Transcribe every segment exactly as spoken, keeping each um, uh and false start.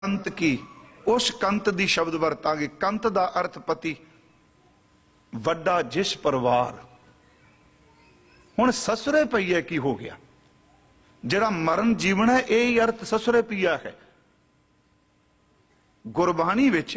कंत की उस कंत दी शब्द वरतांगे। कंत दा अर्थ पति, वड्डा जिस परिवार। हुण ससुरे पईए की हो गया, जिहड़ा मरण जीवन है यही अर्थ ससुरे पईया है। गुरबाणी विच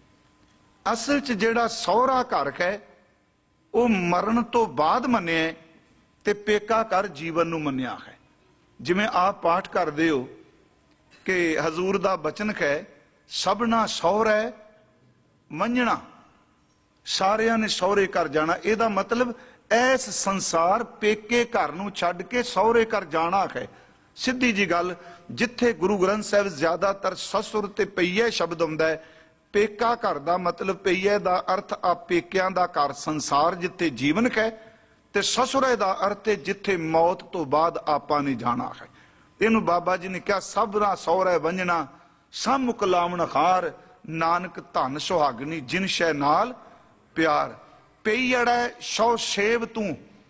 असल च जिहड़ा सौहरा घर है वो मरण तो बाद मन्निया ते पेका घर जीवन नूं मन्निया है। जिवें आप पाठ करदे हो कि हजूर दा बचन है, सबना सौहरा मंझना, सारियां ने सौहरे घर जाना। इहदा मतलब ऐस संसार पेके घर नूं छड्ड के सौहरे घर जाना है। सीधी जी गल, जिथे गुरु ग्रंथ साहिब ज्यादातर ससुर ते पईए शब्द आउंदा है, पेका घर दा मतलब पईए दा अर्थ आ पेकियां दा घर संसार जिथे जीवन है, ते ससुरे दा अर्थ है जिथे मौत तो बाद आपां ने जाना है। इनू बाबा जी ने कहा, सबना सौहरा वंजना सब मुकलामण हार, नानक धन सुहागनी जिन शै नाल प्यार। पई अड़ा सौ सेव तू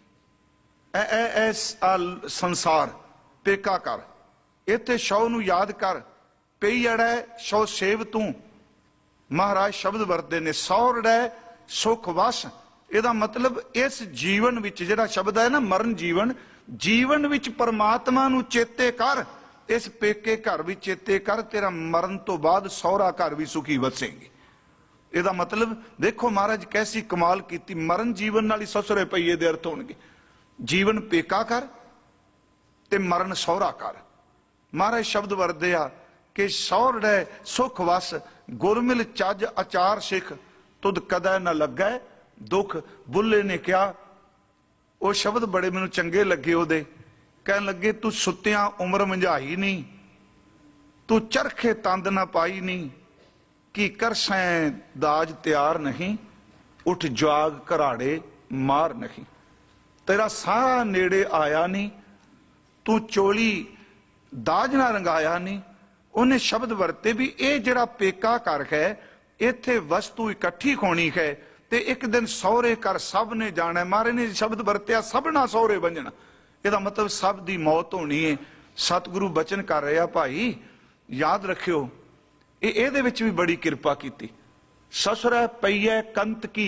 ए ए ए संसार पेका कर, इत्थे सौ नू याद कर। पई अड़ा सौ सेव तू, महाराज शब्द वरते ने, सौरड़ा सुख वस। इहदा मतलब इस जीवन विच जिहड़ा शब्द है ना मरण जीवन, जीवन विच परमात्मा नू चेते कर, इस पेके घर भी चेते कर, तेरा मरण तो बाद सौहरा घर भी सुखी वसेंगे। इहदा मतलब देखो महाराज कैसी कमाल कीती। मरण जीवन नाल ही ससुरे पईए दे अर्थ होणगे। जीवन पेका कर ते मरण सौहरा कर। महाराज शब्द वरदे आ कि सौहरा सुख वस, गुरमिल चज अचार सिख, तुद कदै न लगै दुख। बुल्ले ने कहा, वो शब्द बड़े मैनू चंगे लगे ओदे, कहन लगे तू सुत्तियां उम्र मंझाई नहीं, तू चरखे तंद ना पाई नहीं, कि कर सैं दाज तैयार नहीं, उठ जाग घराड़े मार नहीं। तेरा सारा नेड़े आया नहीं, तू चोली दाज ना रंगाया नहीं। उन्हें शब्द वरते भी ये जिहड़ा पेका घर है, इत्थे वस्तु इकट्ठी होनी है ते एक दिन सौहरे घर सब ने जाना। मारे ने शब्द वरत्या सबना सौहरे वंजना। इहदा मतलब सब दी मौत होनी है। सतगुरु बचन कर रहा भाई, याद रखियो इहदे विच भी बड़ी किरपा कीती। ससुरा पईए कंत की,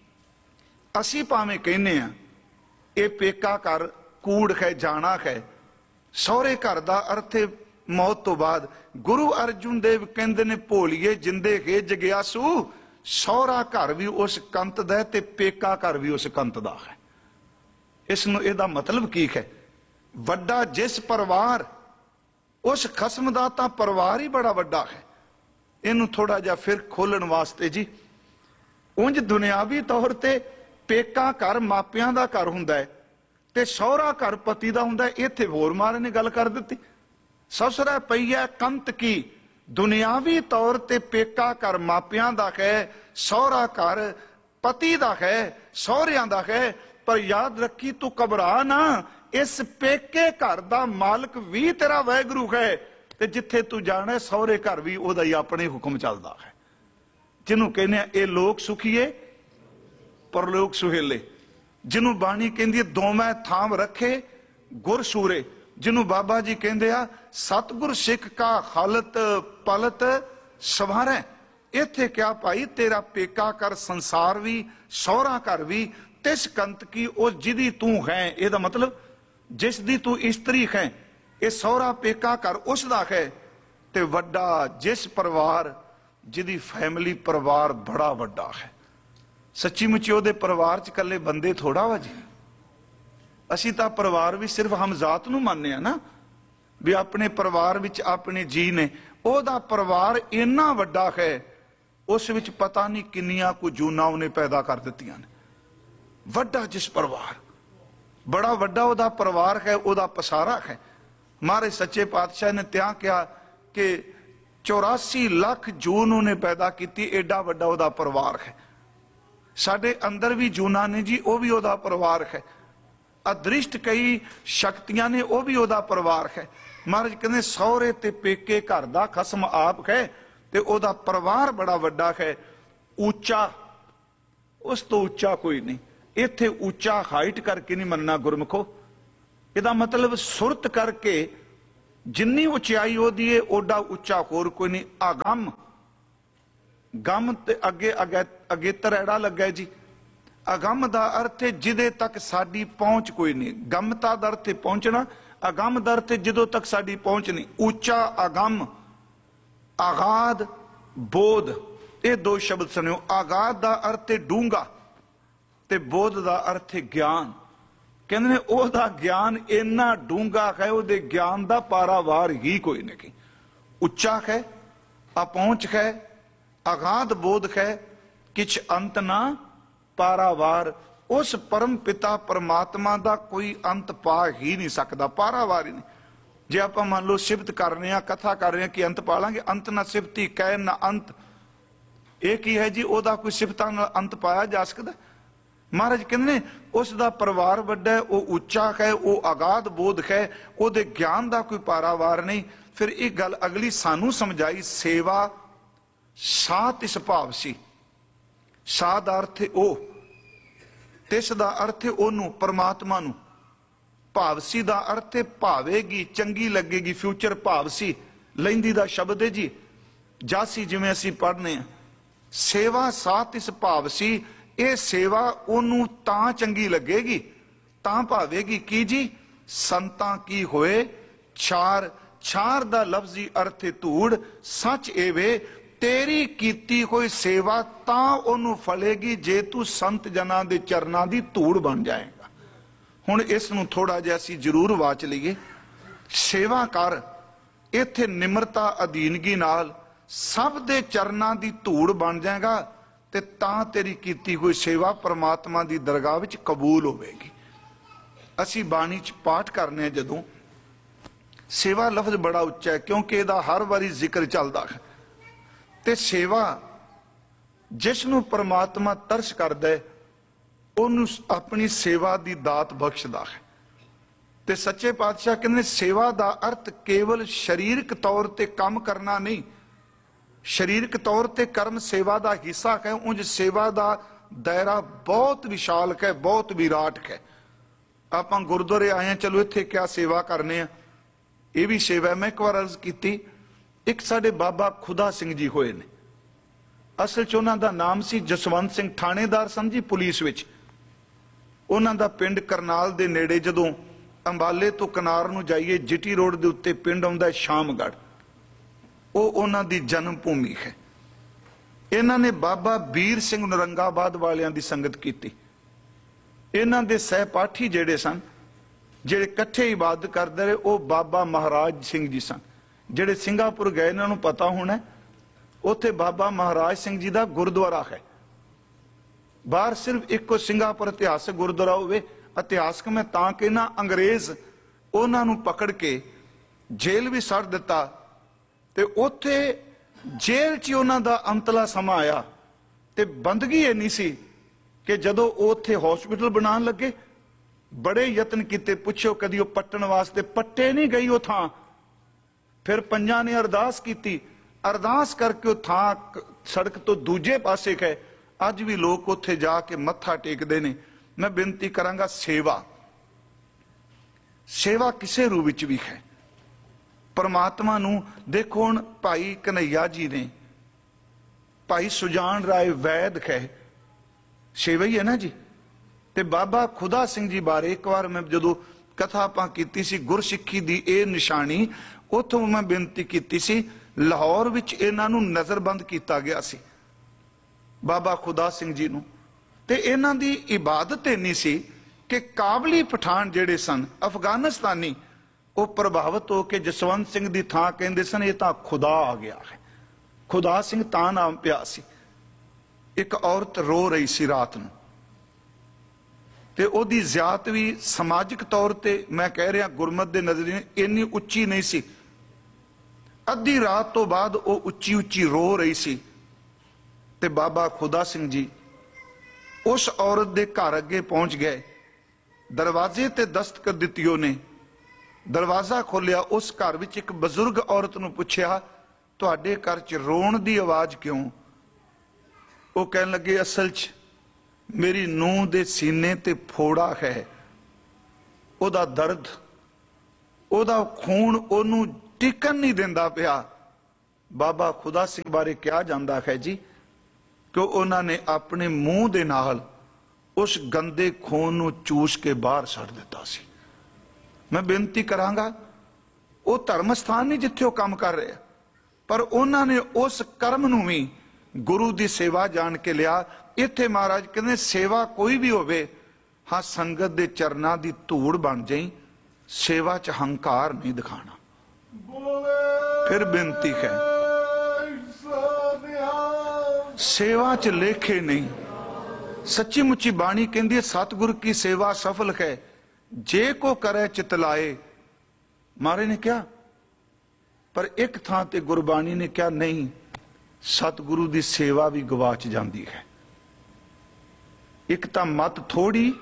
असी भावें कहने आ ये पेका घर कूड़ है, जाना है। सौहरे घर दा अर्थ है मौत तो बाद। गुरु अर्जुन देव कहंदे ने, भोलिए जिंदे है जग्यासू, सौहरा घर भी उस कंत दा ते पेका घर भी उस कंत दा है। इसनूं इहदा मतलब की है, वड्डा जिस परिवार, उस खसम दा तां परिवार ही बड़ा वड्डा है। इनू थोड़ा जा फिर खोलण वास्ते जी, उंज दुनियावी तौर ते पेका घर मापियां दा घर हुंदा है ते सौहरा घर पति दा हुंदा है। इत्थे होर मारे ने गल कर दित्ती। ससुरा पईए कंत की, दुनियावी तौर ते पेका घर मापियां दा है, सौहरा घर पति दा है, सौहरियां दा है। पर याद रखी तू घबरा ना, इस पेके घर दा मालक भी तेरा वाहिगुरू है, ते जिथे तू जाना सौहरे घर भी ओदा ही अपने हुक्म चलदा है। जिन्हों कहने ये लोक सुखीए परलोक सुहेले, जिन्हों बाणी कहंदी है दोवें थाम रखे गुर सूरे, जिन्हों बाबा जी कहंदे आ सतगुर सिख का हालत पलत सवारे। इत्थे क्या भाई, तेरा पेका कर संसार भी सौहरा घर भी तिस कंत की, उस जिदी तू है। इहदा मतलब जिस दी तू इस्त्री है, ये सौहरा पेका घर उसदा है। ते वड्डा जिस परिवार, जिदी फैमिली परिवार बड़ा वड्डा है। सच्ची मुची ओदे परिवार च कल्ले बंदे थोड़ा वा जी। असी तां परिवार भी सिर्फ हम जात नूं मानने आ ना, भी अपने परिवार विच अपने जी ने। ओदा परिवार इन्ना वड्डा है, उस विच पता नहीं किन्नियां को जूना उन्हें पैदा कर दित्तियां ने। वड्डा जिस परिवार, बड़ा वड्डा ओदा परिवार है, ओदा पसारा है। मारे सच्चे पातशाह ने त्या कहा कि चौरासी लाख जून उन्हें पैदा की, एडा वड्डा ओदा परिवार है। साडे अंदर भी जूना ने जी, वह भी ओदा परिवार है। अदृष्ट कई शक्तियां ने, वह भी ओदा परिवार है। महाराज कहते सौहरे ते पेके घर दा खसम आप है, ते ओदा परिवार बड़ा वड्डा है। ऊंचा, उस तो ऊंचा कोई नहीं। इत्थे ऊंचा हाइट करके नहीं मनना गुरमुखो, इहदा मतलब सुरत करके जिन्नी उचियाई ओदी है ओडा उच्चा होर कोई नहीं। अगम गम ते अगे अगे अगेतर एड़ा लगा जी। अगम दा अर्थ है जिदे तक साडी पहुंच कोई नहीं। गमता दा अर्थ है पहुंचना, अगम दा अर्थ है जिदों तक साडी पहुंच नहीं। ऊंचा अगम, आगाद, बोध, ये दो शब्द सुनियो। आगाद दा अर्थ है डूंगा ते बोध दा अर्थ है ज्ञान। कहते ने ओदा ज्ञान इन्ना डूंगा है, ओदे ज्ञान दा पारावार ही कोई नहीं। उच्चा है, अपहुंच है, अगाध बोध है, किछ अंत ना पारावार। उस परम पिता परमात्मा दा कोई अंत पा ही नहीं सकता, पारावार ही नहीं। जे आप मान लो सिफत कर रहे हैं, कथा कर रहे हैं कि अंत पा लांगे, अंत ना सिफती कह ना अंत, एक ही है जी। ओदा कोई सिफतां नाल अंत पाया जा सकता? महाराज कहते उसका परिवार वड्डा है, वो उच्चा है, वो अगाध बोध है, ओदे ज्ञान का कोई पारावार नहीं। फिर एक गल अगली सानू समझाई, सेवा सा तिस भाव सी। सा दा अर्थ है ओ, तिस दा अर्थ है ओनू परमात्मा नू, भावसी दा अर्थ है भावेगी, चंगी लगेगी, फ्यूचर भावसी लैंदी दा शब्द है जी। जासी जिवें असीं पढ़ने सेवा सा तिस भावसी, ये सेवा ओनू तां चंगी लगेगी, तां भावेगी की जी, संतां की होए छार। छार दा लफ्जी अर्थ धूड़। सच एवे तेरी कीती कोई सेवा तां ओनू फलेगी जे तू संत जना दे चरनां दी धूड़ बन जाएगा। हुण इस नूं थोड़ा जिहा असीं जरूर वाच लईए। सेवा कर, इत्थे निमरता अधीनगी नाल सब दे चरनां दी धूड़ बन जाएगा ते तां तेरी कीती हुई सेवा परमात्मा दी दरगाह विच कबूल होवेगी। असीं बाणी च पाठ करने जदों सेवा लफ्ज बड़ा उच्चा है, क्योंकि इहदा हर वारी जिक्र चलदा है। ते सेवा जिसनूं परमात्मा तरस करदा है, ओनूं अपनी सेवा दी दात बख्शदा है। ते सच्चे पातशाह कहंदे सेवा दा अर्थ केवल शरीरक तौर ते काम करना नहीं। शरीरक तौर ते कर्म सेवा दा हिस्सा है, उंज सेवा दा दायरा बहुत विशाल है, बहुत विराट है। आप गुरुद्वारे आए हैं, चलो इत्थे क्या सेवा करने हैं, ये भी सेवा है। मैं एक बार अर्ज की, एक साडे बाबा खुदा सिंह जी होए ने। असल च उन्हां दा नाम सी जसवंत सिंह, थानेदार सन जी पुलिस विच। उन्हां दा पिंड करनाल दे नेड़े, जदों अंबाले तो कनार नूं जाइए जिटी रोड दे उत्ते पिंड आउंदा शामगढ़, वो उन्हां दी जन्म भूमि है। इन्हां ने बाबा बीर सिंह नरंगाबाद वालियां दी संगत कीती। इन्हां दे सहपाठी जेड़े सन, जेड़े कट्ठे इबादत करदे रहे, वो बाबा महाराज सिंह जी सन। जेड़े सिंगापुर गए इन्हां नूं पता होना, उत्थे बाबा महाराज सिंह जी दा गुरुद्वारा है। बाहर सिर्फ इको सिंगापुर इतिहासक गुरुद्वारा होवे। इतिहासक मैं तां कहना, अंग्रेज उन्हां नूं पकड़ के जेल भी सड़ दिता ते उत्थे जेल च उन्हां दा अंतला समा आया। ते बंदगी इन्नी सी कि जदों उत्थे हॉस्पिटल बनाउण लगे, बड़े यतन किते, पुछो कदी वो पट्टण वास्ते, पट्टे नहीं गई वो थां। फिर पंजां ने अरदास की, अरदास करके वो थां सड़क तो दूजे पासे है। अज भी लोग उत्थे जाके मत्था टेकदे ने। मैं बेनती करांगा, सेवा सेवा किसे रूप विच भी है। परमात्मा नूं देखो, हुण भाई कन्हैया जी ने, भाई सुजान राय वैद है, सेवा ही है ना जी। ते बाबा खुदा सिंह जी बारे एक बार मैं जदों कथा आपां कीती सी, गुरसिੱਖੀ दी ਇਹ निशानी, उत्थों मैं बेनती कीती सी, लाहौर विच इन्हां नूं नज़रबंद कीता गया सी बाबा खुदा सिंह जी नूं। ते इन्हां दी इबादत इन्नी सी कि काबली पठान जेड़े सन अफगानिस्तानी, वो प्रभावित होकर जसवंत सिंह दी थां कहंदे सन, ये तां खुदा आ गया है। खुदा सिंह तां नाम पिया सी। एक औरत रो रही सी रात नूं, ते ओदी ज़ियात भी समाजिक तौर ते मैं कह रहा गुरमत दे नज़रिए इन्नी उच्ची नहीं सी। अद्धी रात तो बाद वो उच्ची उच्ची रो रही सी। ते बाबा खुदा सिंह जी उस औरत दे घर अगे पहुंच गए। दरवाजे ते दस्तक दित्ती उन्हें, दरवाजा खोलिया। उस घर विच एक बजुर्ग औरत नूं पुछया, तुहाडे घर च रोण दी आवाज क्यों? वो कहन लगे, असल च मेरी नूंह दे सीने ते फोड़ा है, ओदा दर्द, ओदा खून ओनू ਟਿਕਣ ਨਹੀਂ ਦਿੰਦਾ ਪਿਆ। ਬਾਬਾ ਖੁਦਾ ਸਿੰਘ ਬਾਰੇ ਕਿਹਾ ਜਾਂਦਾ ਹੈ ਜੀ ਕਿ ਉਹਨਾਂ ਨੇ ਆਪਣੇ ਮੂੰਹ ਦੇ ਨਾਲ ਉਸ ਗੰਦੇ ਖੂਨ ਨੂੰ ਚੂਸ ਕੇ ਬਾਹਰ ਛੱਡ ਦਿੱਤਾ ਸੀ। ਮੈਂ ਬੇਨਤੀ ਕਰਾਂਗਾ, ਉਹ ਧਰਮ ਸਥਾਨ ਨਹੀਂ ਜਿੱਥੇ ਉਹ ਕੰਮ ਕਰ ਰਹੇ, ਪਰ ਉਹਨਾਂ ਨੇ ਉਸ ਕਰਮ ਨੂੰ ਵੀ ਗੁਰੂ ਦੀ ਸੇਵਾ ਜਾਣ ਕੇ ਲਿਆ। ਇੱਥੇ ਮਹਾਰਾਜ ਕਹਿੰਦੇ ਸੇਵਾ ਕੋਈ ਵੀ ਹੋਵੇ, ਹਾਂ ਸੰਗਤ ਦੇ ਚਰਨਾਂ ਦੀ ਧੂੜ ਬਣ ਜਾਈ, ਸੇਵਾ ਚ ਹੰਕਾਰ ਨਹੀਂ ਦਿਖਾਣਾ। ਫਿਰ ਬੇਨਤੀ ਹੈ, ਸੇਵਾ ਚ ਲੇਖੇ ਨਹੀਂ। ਸੱਚੀ ਮੁੱਚੀ ਬਾਣੀ ਕਹਿੰਦੀ ਹੈ ਸਤਿਗੁਰ ਕੀ ਸੇਵਾ ਸਫਲ ਹੈ, ਜੇ ਕੋ ਕਰੇ ਚਿਤਲਾਏ। ਮਹਾਰਾਜ ਨੇ ਕਿਹਾ, ਪਰ ਇੱਕ ਥਾਂ ਤੇ ਗੁਰਬਾਣੀ ਨੇ ਕਿਹਾ ਨਹੀਂ, ਸਤਿਗੁਰੂ ਦੀ ਸੇਵਾ ਵੀ ਗਵਾਚ ਜਾਂਦੀ ਹੈ। ਇੱਕ ਤਾਂ ਮਤ ਥੋੜੀ,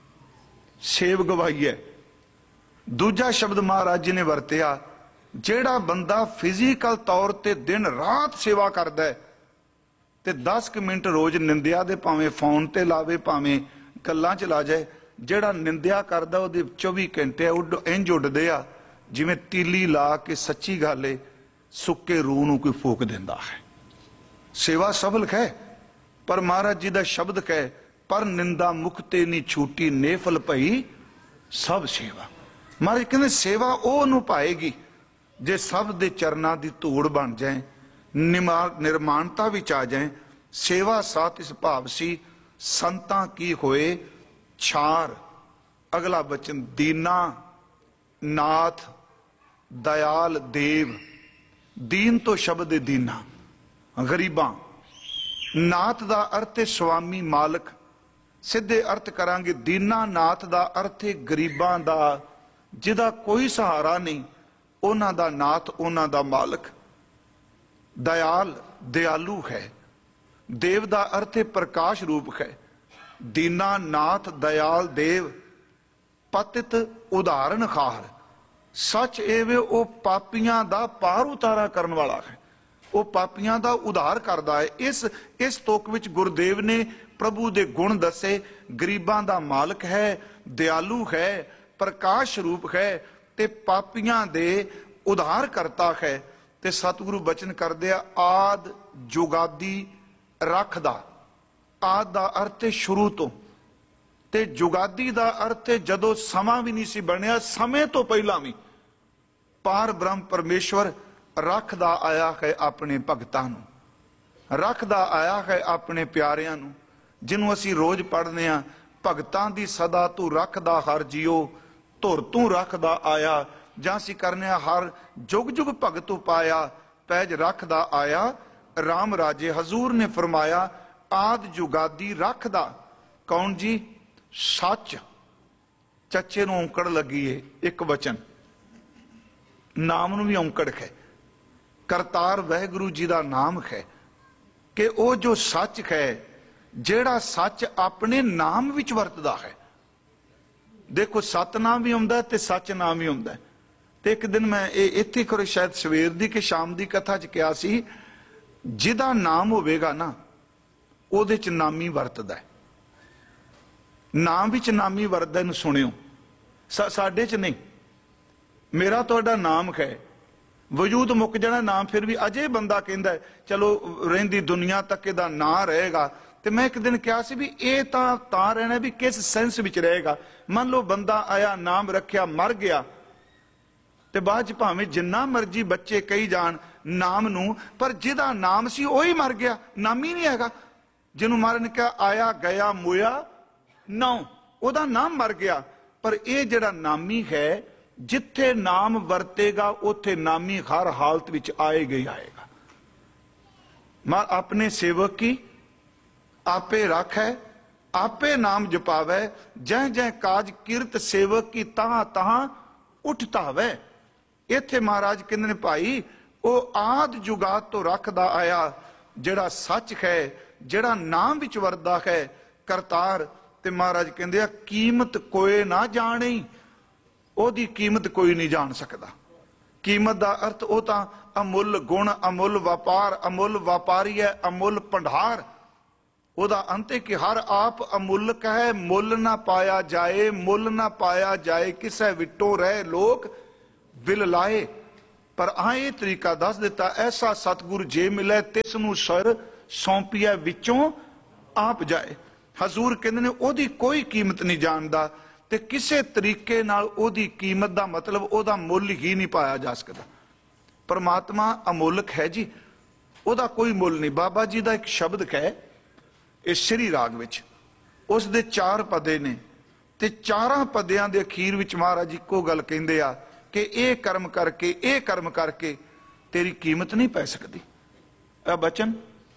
ਸੇਵ ਗਵਾਈ ਹੈ। ਦੂਜਾ ਸ਼ਬਦ ਮਹਾਰਾਜ ਜੀ ਨੇ ਵਰਤਿਆ, ਜਿਹੜਾ ਬੰਦਾ ਫਿਜ਼ੀਕਲ ਤੌਰ ਤੇ ਦਿਨ ਰਾਤ ਸੇਵਾ ਕਰਦਾ ਹੈ ਤੇ ਦਸ ਕੁ ਮਿੰਟ ਰੋਜ਼ ਨਿੰਦਿਆ ਦੇ ਭਾਵੇਂ ਫੋਨ ਤੇ ਲਾਵੇ, ਭਾਵੇਂ ਗੱਲਾਂ ਚ ਲਾ ਜਾਏ, ਜਿਹੜਾ ਨਿੰਦਿਆ ਕਰਦਾ ਉਹਦੇ ਚੌਵੀ ਘੰਟੇ ਉੱਡ ਇੰਜ ਉੱਡਦੇ ਆ ਜਿਵੇਂ ਤੀਲੀ ਲਾ ਕੇ ਸੱਚੀ ਗੱਲ ਏ ਸੁੱਕੇ ਰੂਹ ਨੂੰ ਕੋਈ ਫੂਕ ਦਿੰਦਾ ਹੈ। ਸੇਵਾ ਸਫਲ ਹੈ, ਪਰ ਮਹਾਰਾਜ ਜੀ ਦਾ ਸ਼ਬਦ ਹੈ, ਪਰ ਨਿੰਦਾ ਮੁਕਤੇ ਨਹੀਂ ਛੂਟੀ, ਨੇਫਲ ਭਈ ਸਭ ਸੇਵਾ। ਮਹਾਰਾਜ ਕਹਿੰਦੇ ਸੇਵਾ ਉਹ ਨੂੰ ਪਾਏਗੀ ਜੇ ਸਭ ਦੇ ਚਰਨਾਂ ਦੀ ਧੂੜ ਬਣ ਜਾਏ, ਨਿਰਮਾਨਤਾ ਵਿੱਚ ਆ ਜਾਏ। ਸੇਵਾ ਸਾਥ ਇਸ ਭਾਵ ਸੀ, ਸੰਤਾਂ ਕੀ ਹੋਏ ਛਾਰ। ਅਗਲਾ ਬਚਨ, ਦੀਨਾ ਨਾਥ ਦਇਆਲ ਦੇਵ। ਦੀਨ ਤੋਂ ਸ਼ਬਦ ਹੈ ਦੀਨਾ, ਗਰੀਬਾਂ। ਨਾਥ ਦਾ ਅਰਥ ਹੈ ਸੁਆਮੀ, ਮਾਲਕ। ਸਿੱਧੇ ਅਰਥ ਕਰਾਂਗੇ, ਦੀਨਾ ਨਾਥ ਦਾ ਅਰਥ ਹੈ ਗਰੀਬਾਂ ਦਾ, ਜਿਹਦਾ ਕੋਈ ਸਹਾਰਾ ਨਹੀਂ, ਉਹਨਾਂ ਦਾ ਨਾਥ, ਉਹਨਾਂ ਦਾ ਮਾਲਕ। ਦਇਆਲ ਦਿਆਲੂ ਹੈ। ਦੇਵ ਦਾ ਅਰਥ ਹੈ ਪ੍ਰਕਾਸ਼ ਰੂਪ ਹੈ। ਦੀਨਾ ਨਾਥ ਦਇਆਲ ਦੇਵ, ਪਤਿਤ ਉਦਾਹਰਨ ਖਾਰ। ਸੱਚ ਇਹ ਵੇ ਉਹ ਪਾਪੀਆਂ ਦਾ ਪਾਰ ਉਤਾਰਾ ਕਰਨ ਵਾਲਾ ਹੈ, ਉਹ ਪਾਪੀਆਂ ਦਾ ਉਧਾਰ ਕਰਦਾ ਹੈ। ਇਸ ਇਸ ਤੁਕ ਵਿੱਚ ਗੁਰਦੇਵ ਨੇ ਪ੍ਰਭੂ ਦੇ ਗੁਣ ਦੱਸੇ। ਗਰੀਬਾਂ ਦਾ ਮਾਲਕ ਹੈ, ਦਿਆਲੂ ਹੈ, ਪ੍ਰਕਾਸ਼ ਰੂਪ ਹੈ ਤੇ ਪਾਪੀਆਂ ਦੇ ਉਧਾਰ ਕਰਤਾ ਹੈ। ਤੇ ਸਤਿਗੁਰੂ ਬਚਨ ਕਰਦੇ ਆ, ਆਦ ਜੁਗਾਦੀ ਰੱਖਦਾ। ਆਦ ਦਾ ਅਰਥ ਹੈ ਸ਼ੁਰੂ ਤੋਂ, ਤੇ ਜੁਗਾਦੀ ਦਾ ਅਰਥ ਹੈ ਜਦੋਂ ਸਮਾਂ ਵੀ ਨਹੀਂ ਸੀ ਬਣਿਆ, ਸਮੇਂ ਤੋਂ ਪਹਿਲਾਂ ਵੀ ਪਾਰ ਬ੍ਰਹਮ ਪਰਮੇਸ਼ਵਰ ਰੱਖਦਾ ਆਇਆ ਹੈ ਆਪਣੇ ਭਗਤਾਂ ਨੂੰ, ਰੱਖਦਾ ਆਇਆ ਹੈ ਆਪਣੇ ਪਿਆਰਿਆਂ ਨੂੰ। ਜਿਹਨੂੰ ਅਸੀਂ ਰੋਜ਼ ਪੜ੍ਹਦੇ ਹਾਂ, ਭਗਤਾਂ ਦੀ ਸਦਾ ਤੂੰ ਰੱਖਦਾ ਹਰ ਜੀਓ, ਧੁਰ ਤੂੰ ਰੱਖਦਾ ਆਇਆ। ਜਾਂ ਅਸੀਂ ਕਰਨੇ ਆ, ਹਰ ਜੁਗ ਜੁਗ ਭਗਤੂ ਪਾਇਆ, ਪੈਜ ਰੱਖਦਾ ਆਇਆ ਰਾਮ ਰਾਜੇ। ਹਜ਼ੂਰ ਨੇ ਫਰਮਾਇਆ, ਆਦ ਜੁਗਾਦੀ ਰੱਖਦਾ। ਕੌਣ ਜੀ? ਸੱਚ। ਚੱਚੇ ਨੂੰ ਔਂਕੜ ਲੱਗੀ ਏ, ਇੱਕ ਵਚਨ, ਨਾਮ ਨੂੰ ਵੀ ਔਂਕੜ ਹੈ। ਕਰਤਾਰ ਵਾਹਿਗੁਰੂ ਜੀ ਦਾ ਨਾਮ ਹੈ ਕਿ ਉਹ ਜੋ ਸੱਚ ਹੈ, ਜਿਹੜਾ ਸੱਚ ਆਪਣੇ ਨਾਮ ਵਿੱਚ ਵਰਤਦਾ ਹੈ। ਦੇਖੋ ਸਤਨਾਮ ਵੀ ਆਉਂਦਾ ਤੇ ਸੱਚ ਨਾਮ ਵੀ ਆਉਂਦਾ। ਤੇ ਇੱਕ ਦਿਨ ਮੈਂ ਇਹ ਇੱਥੇ ਖਰੇ ਸ਼ਾਇਦ ਸਵੇਰ ਦੀ ਕਿ ਸ਼ਾਮ ਦੀ ਕਥਾ ਚ ਕਿਹਾ ਸੀ, ਜਿਹਦਾ ਨਾਮ ਹੋਵੇਗਾ ਨਾ ਉਹਦੇ ਚ ਨਾਮੀ ਵਰਤਦਾ ਹੈ। ਨਾਮ ਵਿੱਚ ਨਾਮੀ ਵਰਤਦਾ, ਇਹਨੂੰ ਸੁਣਿਓ। ਸਾਡੇ ਚ ਨਹੀਂ। ਮੇਰਾ ਤੁਹਾਡਾ ਨਾਮ ਹੈ, ਵਜੂਦ ਮੁੱਕ ਜਾਣਾ, ਨਾਮ ਫਿਰ ਵੀ ਅਜੇ ਬੰਦਾ ਕਹਿੰਦਾ ਚਲੋ ਰਹਿੰਦੀ ਦੁਨੀਆ ਤੱਕ ਇਹਦਾ ਨਾਂ ਰਹੇਗਾ। ਤੇ ਮੈਂ ਇੱਕ ਦਿਨ ਕਿਹਾ ਸੀ ਵੀ ਇਹ ਤਾਂ ਤਾਂ ਰਹਿਣਾ ਵੀ ਕਿਸ ਸੈਂਸ ਵਿੱਚ ਰਹੇਗਾ। ਮੰਨ ਲਓ ਬੰਦਾ ਆਇਆ, ਨਾਮ ਰੱਖਿਆ, ਮਰ ਗਿਆ, ਤੇ ਬਾਅਦ ਚ ਭਾਵੇਂ ਜਿੰਨਾ ਮਰਜੀ ਬੱਚੇ ਕਹੀ ਜਾਣ ਨਾਮ ਨੂੰ, ਪਰ ਜਿਹਦਾ ਨਾਮ ਸੀ ਉਹੀ ਮਰ ਗਿਆ, ਨਾਮੀ ਨਹੀਂ ਹੈਗਾ। ਜਿਹਨੂੰ ਮਹਾਰਾਜ ਨੇ ਕਿਹਾ ਆਇਆ ਗਿਆ ਮੋਇਆ ਨੌ, ਉਹਦਾ ਨਾਮ ਮਰ ਗਿਆ। ਪਰ ਇਹ ਜਿਹੜਾ ਨਾਮੀ ਹੈ, ਜਿੱਥੇ ਨਾਮ ਵਰਤੇਗਾ ਉੱਥੇ ਨਾਮੀ ਹਰ ਹਾਲਤ ਵਿੱਚ ਆਏਗਾ ਹੀ ਆਏਗਾ। ਮਾਂ ਆਪਣੇ ਸੇਵਕ ਕੀ ਆਪੇ ਰੱਖੈ, ਆਪੇ ਨਾਮ ਜਪਾਵੈ, ਜਹ ਜਹ ਕਾਜ ਕਿਰਤ ਸੇਵਕ ਕੀ ਤਹਾਂ ਤਹਾਂ ਉਠਤਾਵੈ। ਇੱਥੇ ਮਹਾਰਾਜ ਕਹਿੰਦੇ ਨੇ ਭਾਈ, ਉਹ ਆਦ ਜੁਗਾਤ ਤੋਂ ਰੱਖਦਾ ਆਇਆ, ਜਿਹੜਾ ਸੱਚ ਹੈ, ਜਿਹੜਾ ਨਾਮ ਵਿੱਚ ਵਰਦਾ ਹੈ, ਕਰਤਾਰ। ਤੇ ਮਹਾਰਾਜ ਕਹਿੰਦੇ ਆ, ਕੀਮਤ ਕੋਏ ਨਾ ਜਾਣੀ, ਉਹਦੀ ਕੀਮਤ ਕੋਈ ਨਹੀਂ ਜਾਣ ਸਕਦਾ। ਕੀਮਤ ਦਾ ਅਰਥ ਉਹ ਤਾਂ ਅਮੁੱਲ ਗੁਣ, ਅਮੁੱਲ ਵਪਾਰ, ਅਮੁੱਲ ਵਪਾਰੀ ਹੈ, ਅਮੁੱਲ ਭੰਡਾਰ। ਉਹਦਾ ਅੰਤ ਹੈ ਕਿ ਹਰ ਆਪ ਅਮੁੱਲਕ ਹੈ, ਮੁੱਲ ਨਾ ਪਾਇਆ ਜਾਏ, ਮੁੱਲ ਨਾ ਪਾਇਆ ਜਾਏ, ਕਿਸੇ ਵਿਟੋ ਰਹਿ ਲੋਕ ਬਿਲ ਲਾਏ। पर हाँ ये तरीका दस दिता, ऐसा सतगुर जे मिले तिस नूं सिर सौंपिया विचों आप जाए। हजूर कहंदे ने ओदी कोई कीमत नहीं जानदा ते किसे तरीके नाल ओदी कीमत दा मतलब ओदा मुल ही नहीं पाया जा सकदा। परमात्मा अमोलक है जी, ओदा कोई मुल नहीं। बाबा जी दा एक शब्द है इस श्री राग विच, उस दे चार पदे ने ते चारां पदियां दे अखीर विच महाराज इक्को गल कहिंदे आ कि ये कर्म करके ये कर्म करके तेरी कीमत नहीं पै सकती। यह बचन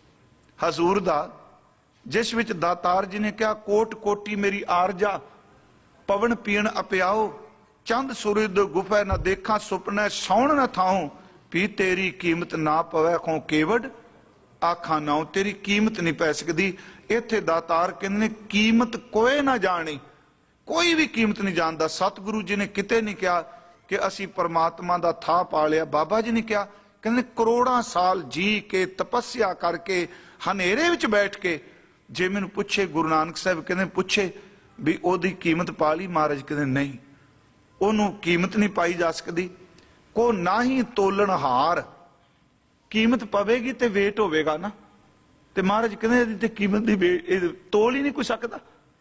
हजूर दा जिस विच दातार जी ने कहा, कोट कोटी मेरी आरजा पवन पीण अपियाओ, चंद सूरज गुफै न देखा सुपने सौण न थाऊं, भी तेरी कीमत ना पवै खो केवड़ आखा नाओ, तेरी कीमत नहीं पै सकती। इत्थे दातार कहंदे ने कीमत कोई ना जानी, कोई भी कीमत नहीं जानता। सतगुरु जी ने किते नहीं कहा कि असी परमात्मा दा था पा लिया। बाबा जी ने कहा, कहंदे करोड़ां साल जी के तपस्या करके हनेरे विच बैठ के जे मैनूं पुछे, गुरु नानक साहब कहंदे पुछे भी ओदी कीमत पा ली, महाराज कहंदे नहीं, ओनू कीमत नहीं पाई जा सकती। को ना ही तोलन हार, कीमत पवेगी ते वेट होवेगा ना, ते महाराज कहंदे इहदी ते कीमत दी वेट तोल ही नहीं कोई सकदा,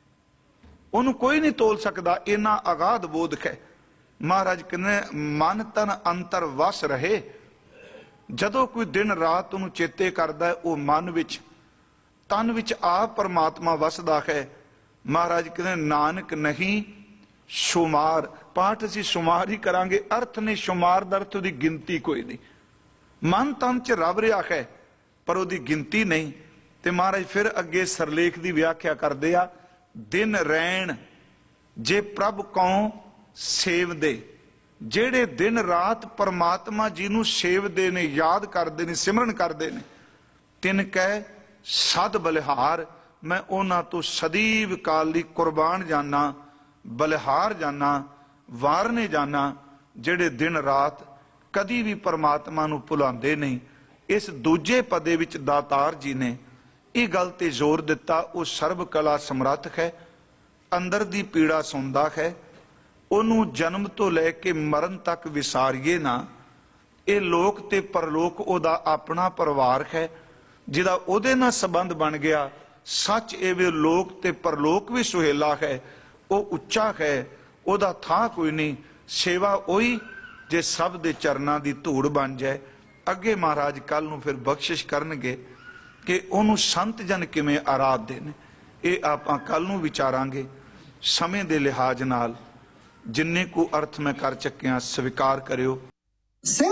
ओनू कोई नहीं तोल सकदा। इन्ना अगाध बोध है। महाराज कहने मन तन अंतर वस रहे, जदों कोई दिन रात उन्हें चेते करता है, वह मन विच तन विच आप परमात्मा वसदा है। महाराज कहने नानक नहीं शुमार, पाठ असी शुमार ही करांगे, अर्थ ने शुमार दा अर्थ, उहदी गिनती कोई नहीं। मन तन च रब रहा है पर उहदी गिनती नहीं। ते महाराज फिर अगे सरलेख की व्याख्या करते आ, दिन रैन जे प्रभ कौं सेवदे, जेड़े दिन रात परमात्मा जी नूं सेवदे ने, याद करते ने, सिमरन करते ने, तिन कह सद बलिहार, मैं उन्हां तो सदीव काल दी कुर्बान जाना, बलिहार जाना, वारने जाना, जेड़े दिन रात कदी भी परमात्मा नूं भुलांदे नहीं। इस दूजे पदे विच दातार जी ने ये गल ते जोर दिता, वो सर्व कला समर्थ है, अंदर दी पीड़ा सुनदा है, ਉਹਨੂੰ जन्म तो लैके मरण तक विसारीए ना। ये लोक ते परलोक ਉਹਦਾ अपना परिवार है, जिहदा ਉਹਦੇ ਨਾਲ संबंध बन गया। सच एवे लोक ते परलोक भी सुहेला है, वो उच्चा है, ਉਹਦਾ ਥਾਂ कोई नहीं। सेवा ਉਹੀ जे सब दे चरनां दी धूड़ बन जाए। अगे महाराज कल नूं फिर बख्शिश करनगे कि ਉਹਨੂੰ संत जन किवें आराधदे ने। ये आपां कल नूं विचारांगे। समय दे लिहाज नाल जिन्ने को अर्थ मैं कर चुकिया स्वीकार करियो।